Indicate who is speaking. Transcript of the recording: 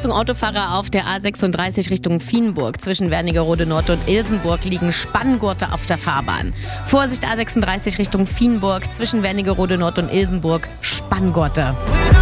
Speaker 1: Achtung Autofahrer auf der A36 Richtung Vienburg. Zwischen Wernigerode Nord und Ilsenburg liegen Spanngurte auf der Fahrbahn. Vorsicht A36 Richtung Vienburg. Zwischen Wernigerode Nord und Ilsenburg Spanngurte.